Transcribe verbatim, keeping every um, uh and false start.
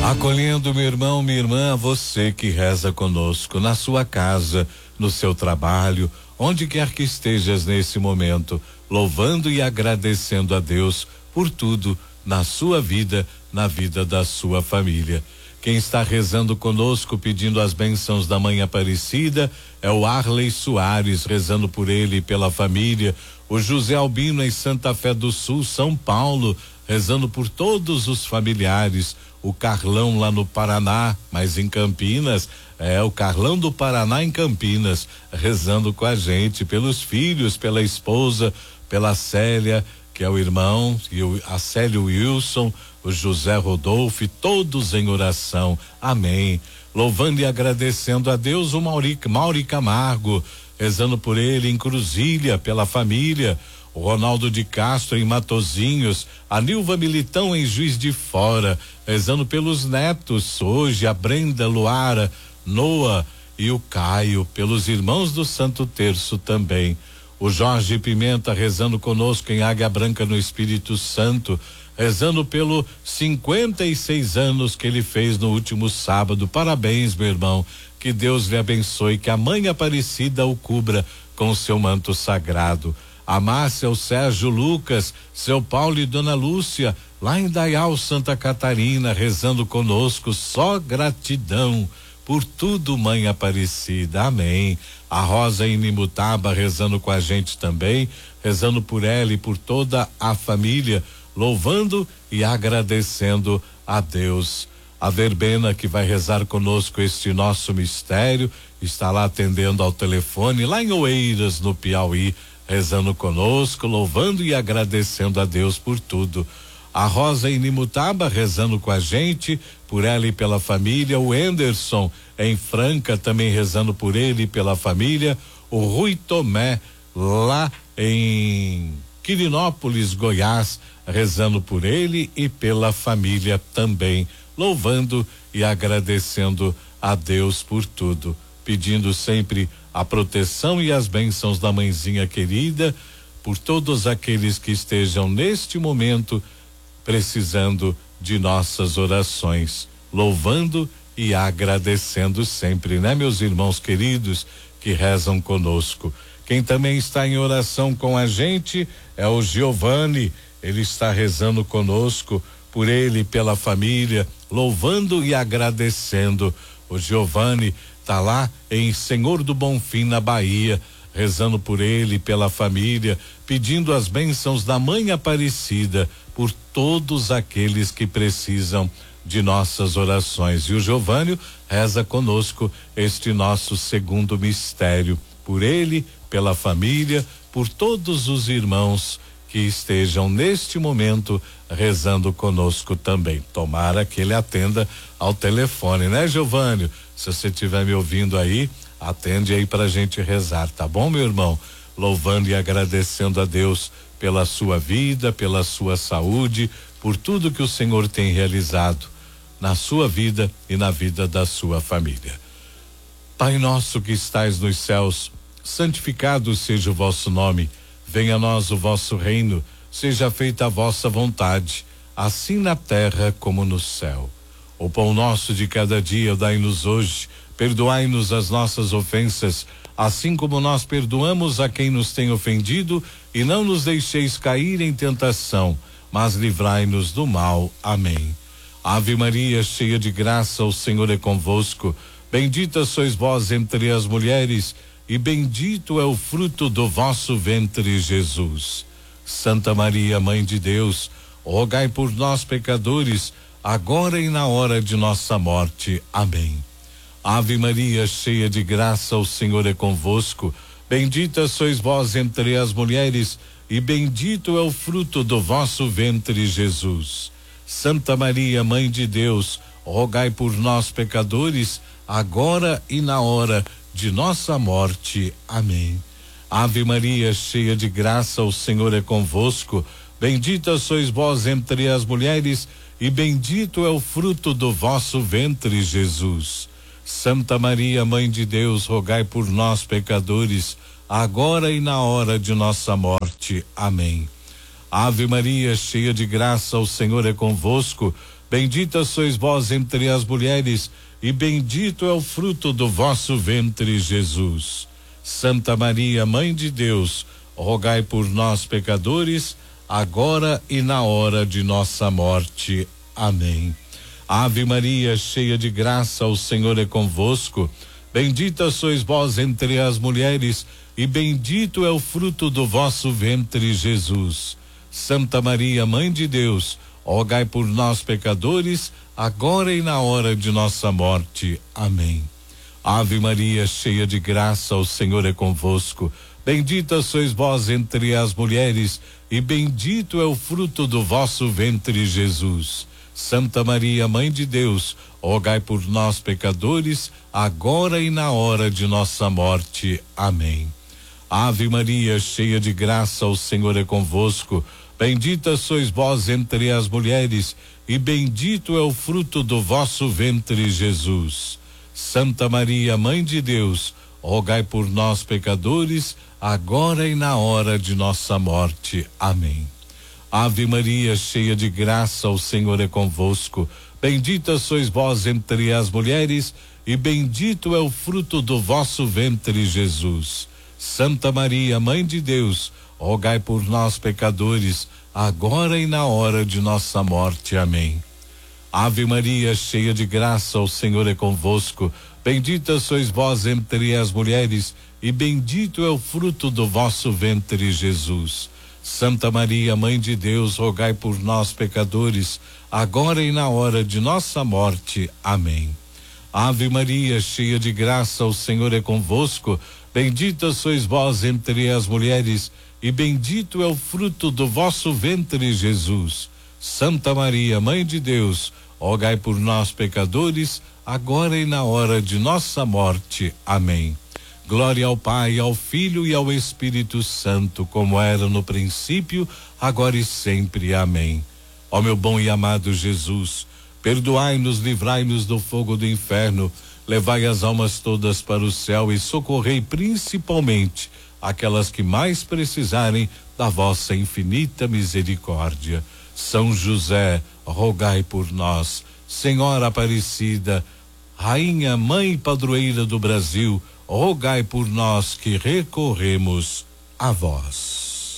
Acolhendo, meu irmão, minha irmã, você que reza conosco, na sua casa, no seu trabalho, onde quer que estejas nesse momento, louvando e agradecendo a Deus por tudo na sua vida, na vida da sua família. Quem está rezando conosco, pedindo as bênçãos da Mãe Aparecida, é o Arley Soares, rezando por ele e pela família. O José Albino em Santa Fé do Sul, São Paulo, rezando por todos os familiares. O Carlão lá no Paraná, mas em Campinas, é o Carlão do Paraná em Campinas, rezando com a gente, pelos filhos, pela esposa, pela Célia, que é o irmão, e o, a Célia Wilson, o José Rodolfo, todos em oração. Amém. Louvando e agradecendo a Deus, o Mauri, Mauri Camargo, rezando por ele em Cruzília, pela família. O Ronaldo de Castro em Matozinhos, a Nilva Militão em Juiz de Fora, rezando pelos netos hoje, a Brenda, Luara, Noah e o Caio, pelos irmãos do Santo Terço também. O Jorge Pimenta rezando conosco em Águia Branca no Espírito Santo, rezando pelo cinquenta e seis anos que ele fez no último sábado. Parabéns, meu irmão. Que Deus lhe abençoe, que a Mãe Aparecida o cubra com o seu manto sagrado. A Márcia, o Sérgio Lucas, seu Paulo e Dona Lúcia, lá em Dayal, Santa Catarina, rezando conosco, só gratidão por tudo, Mãe Aparecida, amém. A Rosa em Nimutaba rezando com a gente também, rezando por ela e por toda a família, louvando e agradecendo a Deus. A Verbena, que vai rezar conosco este nosso mistério, está lá atendendo ao telefone, lá em Oeiras, no Piauí, rezando conosco, louvando e agradecendo a Deus por tudo. A Rosa em Nimutaba rezando com a gente, por ela e pela família. O Anderson em Franca também rezando por ele e pela família. O Rui Tomé lá em Quirinópolis, Goiás, rezando por ele e pela família também, louvando e agradecendo a Deus por tudo, pedindo sempre a proteção e as bênçãos da mãezinha querida por todos aqueles que estejam neste momento precisando de nossas orações, louvando e agradecendo sempre, né, meus irmãos queridos que rezam conosco. Quem também está em oração com a gente é o Giovanni, ele está rezando conosco por ele e pela família, louvando e agradecendo. O Giovanni tá lá em Senhor do Bonfim, na Bahia, rezando por ele e pela família, pedindo as bênçãos da Mãe Aparecida por todos aqueles que precisam de nossas orações. E o Giovânio reza conosco este nosso segundo mistério, por ele, pela família, por todos os irmãos que estejam neste momento rezando conosco também. Tomara que ele atenda ao telefone, né, Giovânio? Se você estiver me ouvindo aí, atende aí pra gente rezar, tá bom, meu irmão? Louvando e agradecendo a Deus pela sua vida, pela sua saúde, por tudo que o Senhor tem realizado na sua vida e na vida da sua família. Pai nosso que estais nos céus, santificado seja o vosso nome. Venha a nós o vosso reino, seja feita a vossa vontade, assim na terra como no céu. O pão nosso de cada dia dai-nos hoje, perdoai-nos as nossas ofensas, assim como nós perdoamos a quem nos tem ofendido, e não nos deixeis cair em tentação, mas livrai-nos do mal. Amém. Ave Maria, cheia de graça, o Senhor é convosco. Bendita sois vós entre as mulheres, e bendito é o fruto do vosso ventre, Jesus. Santa Maria, Mãe de Deus, rogai por nós, pecadores, agora e na hora de nossa morte. Amém. Ave Maria, cheia de graça, o Senhor é convosco. Bendita sois vós entre as mulheres, e bendito é o fruto do vosso ventre, Jesus. Santa Maria, Mãe de Deus, rogai por nós, pecadores, agora e na hora de nossa morte. Amém. Ave Maria, cheia de graça, o Senhor é convosco. Bendita sois vós entre as mulheres, e bendito é o fruto do vosso ventre, Jesus. Santa Maria, Mãe de Deus, rogai por nós, pecadores, agora e na hora de nossa morte. Amém. Ave Maria, cheia de graça, o Senhor é convosco. bendita sois vós entre as mulheres, e bendito é o fruto do vosso ventre, Jesus. Santa Maria, Mãe de Deus, rogai por nós, pecadores, agora e na hora de nossa morte. Amém. Ave Maria, cheia de graça, o Senhor é convosco. Bendita sois vós entre as mulheres, e bendito é o fruto do vosso ventre, Jesus. Santa Maria, Mãe de Deus, rogai por nós, pecadores, agora e na hora de nossa morte. Amém. Ave Maria, cheia de graça, o Senhor é convosco. Bendita sois vós entre as mulheres, e bendito é o fruto do vosso ventre, Jesus. Santa Maria, Mãe de Deus, rogai por nós, pecadores, agora e na hora de nossa morte. Amém. Ave Maria, cheia de graça, o Senhor é convosco. Bendita sois vós entre as mulheres, e bendito é o fruto do vosso ventre, Jesus. Santa Maria, Mãe de Deus, rogai por nós, pecadores, agora e na hora de nossa morte. Amém. Ave Maria, cheia de graça, o Senhor é convosco. Bendita sois vós entre as mulheres, e bendito é o fruto do vosso ventre, Jesus. Santa Maria, Mãe de Deus, rogai por nós, pecadores, agora e na hora de nossa morte. Amém. Ave Maria, cheia de graça, o Senhor é convosco. Bendita sois vós entre as mulheres, e bendito é o fruto do vosso ventre, Jesus. Santa Maria, Mãe de Deus, rogai por nós, pecadores, agora e na hora de nossa morte. Amém. Ave Maria, cheia de graça, o Senhor é convosco. Bendita sois vós entre as mulheres, e bendito é o fruto do vosso ventre, Jesus. Santa Maria, Mãe de Deus, rogai por nós, pecadores, agora e na hora de nossa morte. Amém. Glória ao Pai, ao Filho e ao Espírito Santo, como era no princípio, agora e sempre. Amém. Ó meu bom e amado Jesus, perdoai-nos, livrai-nos do fogo do inferno, levai as almas todas para o céu e socorrei principalmente aquelas que mais precisarem da vossa infinita misericórdia. São José, rogai por nós. Senhora Aparecida, Rainha, Mãe e Padroeira do Brasil, rogai por nós que recorremos a vós.